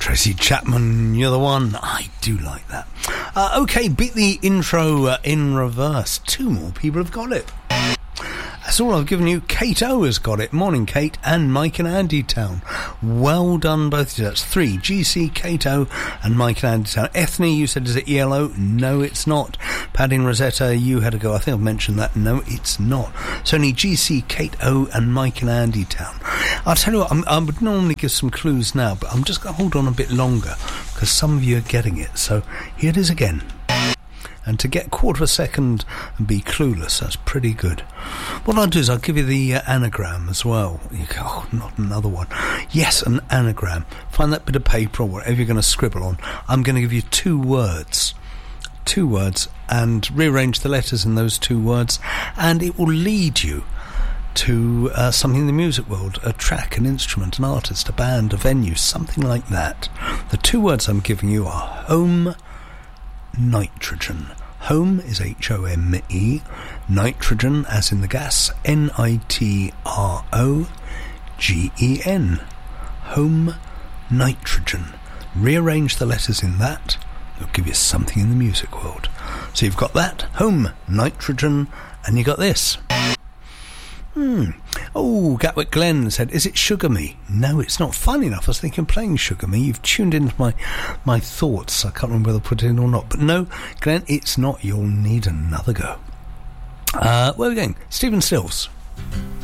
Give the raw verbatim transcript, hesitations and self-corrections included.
Tracy Chapman, you're the one. I do like that. Uh, okay, beat the intro uh, in reverse. Two more people have got it. That's all I've given you. Kate O has got it. Morning, Kate. And Mike and Andy Town. Well done, both of you. That's three. G C, Kate O, and Mike and Andy Town. Ethne, you said, is it E L O? No, it's not. Paddy and Rosetta, you had to go. I think I've mentioned that. No, it's not. It's only G C, Kate O, and Mike and Andy Town. I'll tell you what, I'm, I would normally give some clues now, but I'm just going to hold on a bit longer because some of you are getting it. So here it is again. And to get a quarter of a second and be clueless, that's pretty good. What I'll do is I'll give you the uh, anagram as well. You go, oh, not another one. Yes, an anagram. Find that bit of paper or whatever you're going to scribble on. I'm going to give you two words. Two words, and rearrange the letters in those two words, and it will lead you to uh, something in the music world, a track, an instrument, an artist, a band, a venue, something like that. The two words I'm giving you are home, nitrogen. Home is H O M E, nitrogen as in the gas, N I T R O G E N. Home, nitrogen. Rearrange the letters in that, it'll give you something in the music world. So you've got that, home, nitrogen, and you got this. Hmm. Oh, Gatwick Glen said, is it Sugar Me? No, it's not. Funny enough, I was thinking playing Sugar Me. You've tuned into my, my thoughts. I can't remember whether I put it in or not. But no, Glenn, it's not. You'll need another go. Uh, where are we going? Stephen Stills.